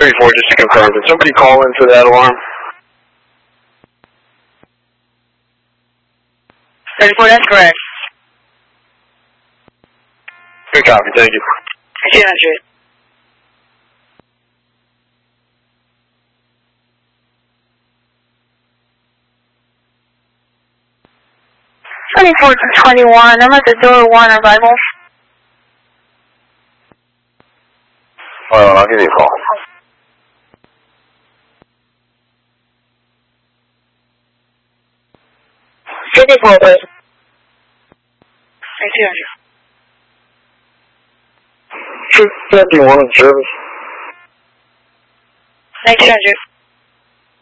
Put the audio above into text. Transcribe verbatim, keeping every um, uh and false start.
thirty-four, just to confirm, did somebody call in for that alarm? thirty-four, that's correct. Good copy, thank you. two hundred. twenty-four to twenty-one, I'm at the door one arrival. Hold on, I'll give you a call. fifty-four, please. two hundred. two fifty-one in service. two hundred.